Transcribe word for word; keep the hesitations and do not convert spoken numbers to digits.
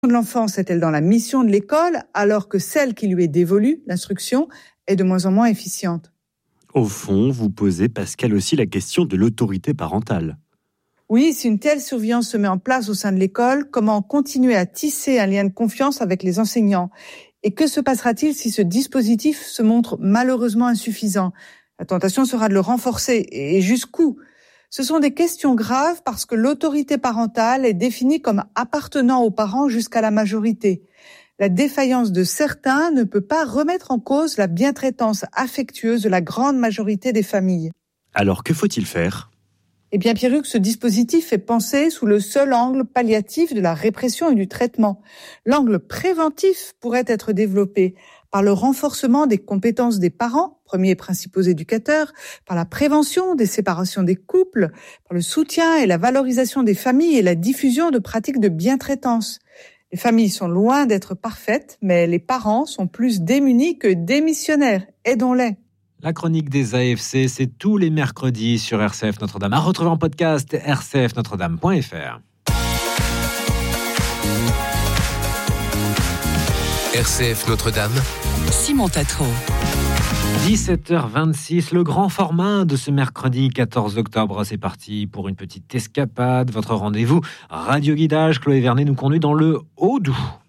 de l'enfance est-elle dans la mission de l'école, alors que celle qui lui est dévolue, l'instruction, est de moins en moins efficiente? Au fond, vous posez, Pascal, aussi la question de l'autorité parentale. Oui, si une telle surveillance se met en place au sein de l'école, comment continuer à tisser un lien de confiance avec les enseignants? Et que se passera-t-il si ce dispositif se montre malheureusement insuffisant? La tentation sera de le renforcer. Et jusqu'où? Ce sont des questions graves parce que l'autorité parentale est définie comme appartenant aux parents jusqu'à la majorité. La défaillance de certains ne peut pas remettre en cause la bientraitance affectueuse de la grande majorité des familles. Alors, que faut-il faire ? Eh bien, Pierruc, ce dispositif est pensé sous le seul angle palliatif de la répression et du traitement. L'angle préventif pourrait être développé par le renforcement des compétences des parents, premiers et principaux éducateurs, par la prévention des séparations des couples, par le soutien et la valorisation des familles et la diffusion de pratiques de bientraitance. Les familles sont loin d'être parfaites, mais les parents sont plus démunis que démissionnaires. Aidons-les. La chronique des A F C, c'est tous les mercredis sur R C F Notre-Dame. À retrouver en podcast r c f notre dame point f r. R C F Notre-Dame, Simon Tatro. dix-sept heures vingt-six, le grand format de ce mercredi quatorze octobre. C'est parti pour une petite escapade. Votre rendez-vous radio guidage. Chloé Vernet nous conduit dans le Haut-Doubs.